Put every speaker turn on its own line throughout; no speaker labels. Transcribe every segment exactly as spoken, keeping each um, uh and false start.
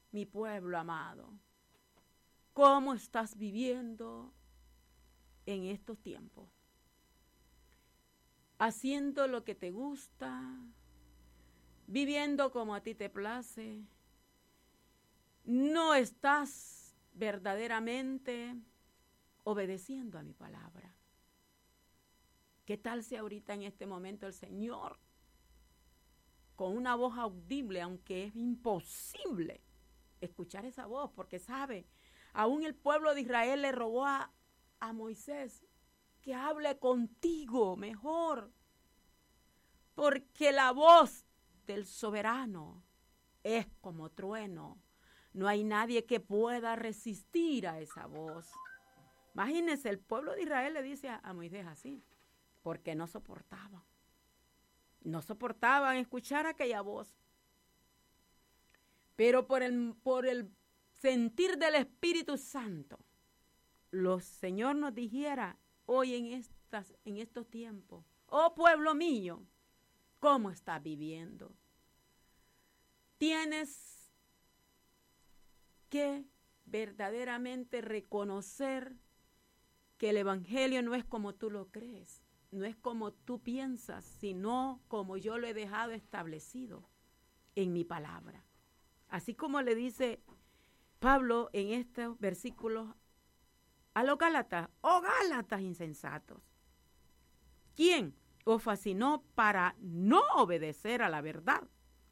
mi pueblo amado, cómo estás viviendo en estos tiempos. Haciendo lo que te gusta, viviendo como a ti te place. No estás verdaderamente obedeciendo a mi palabra. ¿Qué tal si ahorita en este momento el Señor, con una voz audible, aunque es imposible escuchar esa voz, porque sabe, aún el pueblo de Israel le rogó a, a Moisés que hable contigo mejor, porque la voz del soberano es como trueno. No hay nadie que pueda resistir a esa voz. Imagínense, el pueblo de Israel le dice a, a Moisés así, porque no soportaban. No soportaban escuchar aquella voz. Pero por el, por el sentir del Espíritu Santo, los Señor nos dijera hoy en, estas, en estos tiempos, oh pueblo mío, ¿cómo estás viviendo? Tienes que verdaderamente reconocer que el Evangelio no es como tú lo crees, no es como tú piensas, sino como yo lo he dejado establecido en mi palabra. Así como le dice Pablo en estos versículos a los Gálatas, oh Gálatas insensatos, ¿quién os fascinó para no obedecer a la verdad?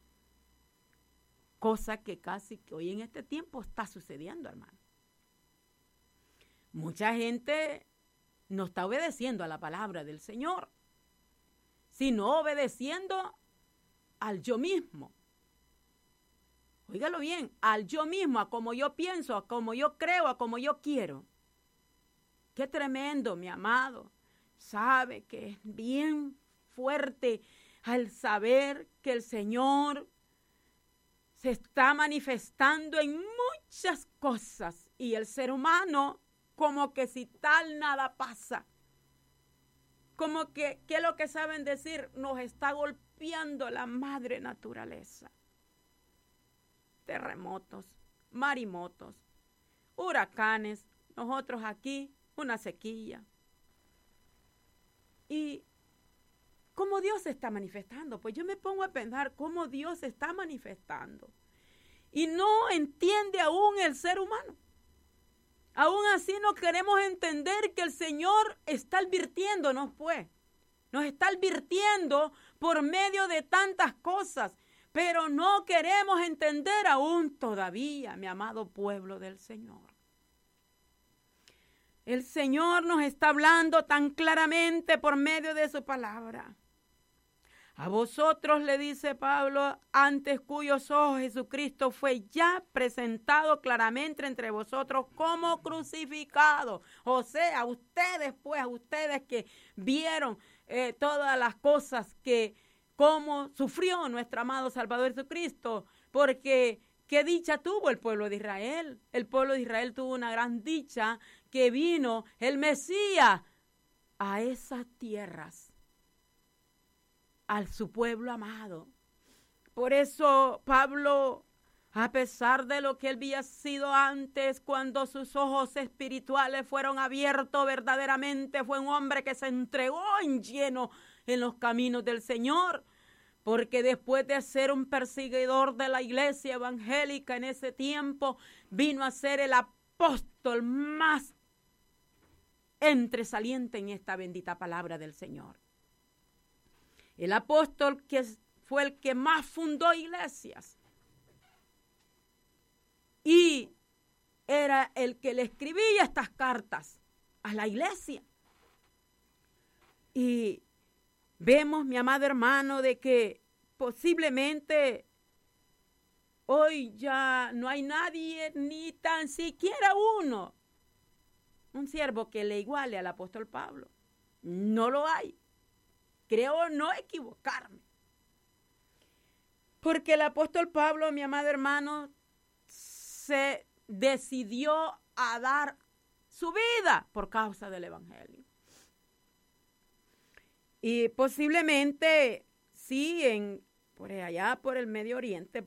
Cosa que casi que hoy en este tiempo está sucediendo, hermano. Mucha gente no está obedeciendo a la palabra del Señor, sino obedeciendo al yo mismo. Óigalo bien, al yo mismo, a como yo pienso, a como yo creo, a como yo quiero. Qué tremendo, mi amado. Sabe que es bien fuerte al saber que el Señor se está manifestando en muchas cosas y el ser humano como que si tal nada pasa. Como que, ¿qué es lo que saben decir? Nos está golpeando la madre naturaleza. Terremotos, marimotos, huracanes, nosotros aquí, una sequía. Y ¿cómo Dios se está manifestando? Pues yo me pongo a pensar cómo Dios se está manifestando. Y no entiende aún el ser humano. Aún así no queremos entender que el Señor está advirtiéndonos, pues. Nos está advirtiendo por medio de tantas cosas. Pero no queremos entender aún todavía, mi amado pueblo del Señor. El Señor nos está hablando tan claramente por medio de su palabra. A vosotros, le dice Pablo, antes cuyos ojos Jesucristo fue ya presentado claramente entre vosotros como crucificado. O sea, a ustedes, pues, a ustedes que vieron eh, todas las cosas que, cómo sufrió nuestro amado Salvador Jesucristo, porque qué dicha tuvo el pueblo de Israel. El pueblo de Israel tuvo una gran dicha que vino el Mesías a esas tierras, a su pueblo amado. Por eso Pablo, a pesar de lo que él había sido antes, cuando sus ojos espirituales fueron abiertos verdaderamente, fue un hombre que se entregó en lleno en los caminos del Señor, porque después de ser un perseguidor de la iglesia evangélica en ese tiempo, vino a ser el apóstol más entresaliente en esta bendita palabra del Señor. El apóstol que fue el que más fundó iglesias y era el que le escribía estas cartas a la iglesia. Y vemos, mi amado hermano, de que posiblemente hoy ya no hay nadie, ni tan siquiera uno, un siervo que le iguale al apóstol Pablo. No lo hay. Creo no equivocarme. Porque el apóstol Pablo, mi amado hermano, se decidió a dar su vida por causa del evangelio. Y posiblemente, sí, en, por allá por el Medio Oriente,